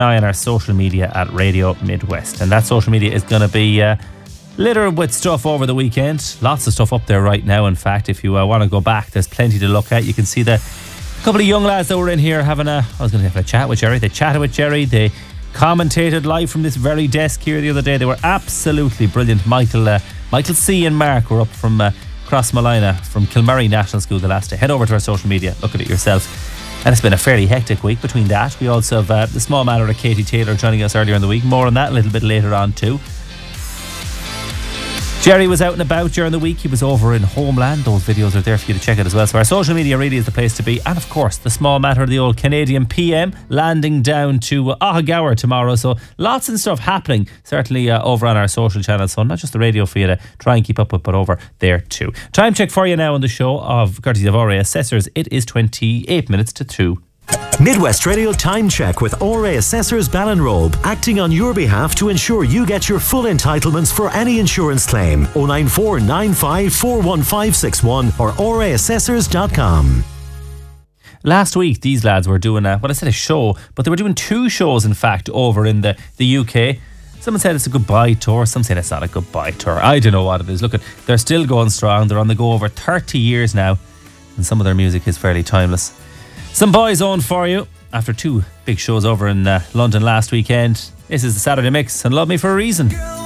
eye on our social media at Radio Midwest. And that social media is going to be littered with stuff over the weekend. Lots of stuff up there right now. In fact, if you want to go back, there's plenty to look at. You can see the couple of young lads that were in here having a chat with Jerry. They chatted with Jerry. They commentated live from this very desk here the other day. They were absolutely brilliant. Michael C and Mark were up from Crossmolina from Kilmurry National School the last day. Head over to our social media, look at it yourself. And it's been a fairly hectic week between that. We also have the small matter of Katie Taylor joining us earlier in the week. More on that a little bit later on too. Jerry was out and about during the week. He was over in Homeland. Those videos are there for you to check out as well. So our social media really is the place to be. And of course, the small matter of the old Canadian PM landing down to Ahagower tomorrow. So lots and stuff happening, certainly over on our social channels. So not just the radio for you to try and keep up with, but over there too. Time check for you now on the show of courtesy of RA Assessors. It is 28 minutes to 2. Midwest Radio Time Check with RA Assessors Ballinrobe, acting on your behalf to ensure you get your full entitlements for any insurance claim. 094 95 41561 or raassessors.com. Last week, these lads were doing a show, but they were doing 2 shows, in fact, over in the UK. Someone said it's a goodbye tour. Some said it's not a goodbye tour. I don't know what it is. Look, they're still going strong. They're on the go over 30 years now, and some of their music is fairly timeless. Some Boys on for you after 2 big shows over in London last weekend. This is the Saturday Mix and Love Me for a Reason.